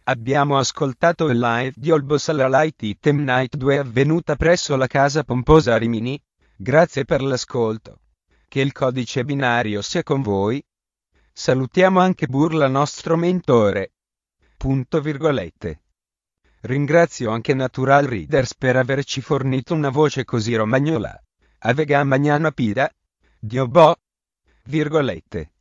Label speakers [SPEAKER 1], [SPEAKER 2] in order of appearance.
[SPEAKER 1] Abbiamo ascoltato il live di Olbos alla Light Item Night 2 avvenuta presso la Casa Pomposa a Rimini. Grazie per l'ascolto. Che il codice binario sia con voi. Salutiamo anche Burla, nostro mentore. Punto virgolette. Ringrazio anche Natural Readers per averci fornito una voce così romagnola. Avega magnana pida. Dio boh. Virgolette.